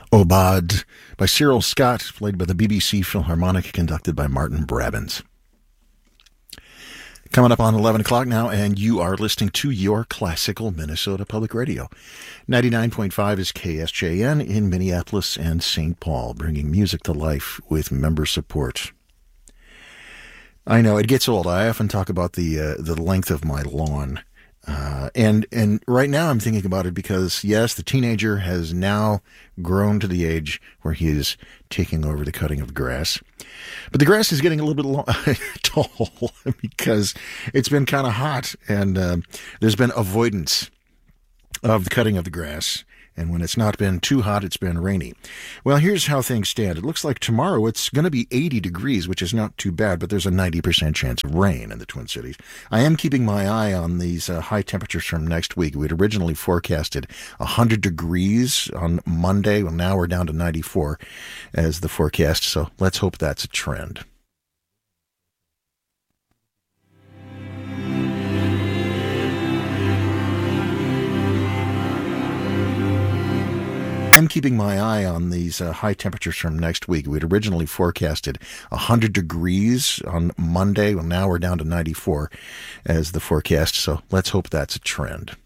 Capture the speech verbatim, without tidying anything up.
Obad by Cyril Scott, played by the B B C Philharmonic, conducted by Martin Brabbins. Coming up on eleven o'clock now, and you are listening to your classical Minnesota Public Radio. ninety-nine point five is K S J N in Minneapolis and Saint Paul, bringing music to life with member support. I know, it gets old. I often talk about the uh, the length of my lawn. Uh, and and right now I'm thinking about it because, yes, the teenager has now grown to the age where he is taking over the cutting of grass. But the grass is getting a little bit long, tall because it's been kind of hot, and uh, there's been avoidance of the cutting of the grass. And when it's not been too hot, it's been rainy. Well, here's how things stand. It looks like tomorrow it's going to be eighty degrees, which is not too bad, but there's a ninety percent chance of rain in the Twin Cities. I am keeping my eye on these uh, high temperatures from next week. We'd originally forecasted one hundred degrees on Monday. Well, now we're down to ninety-four as the forecast, so let's hope that's a trend. I'm keeping my eye on these uh, high temperatures from next week. We'd originally forecasted one hundred degrees on Monday. Well, now we're down to ninety-four as the forecast, so let's hope that's a trend.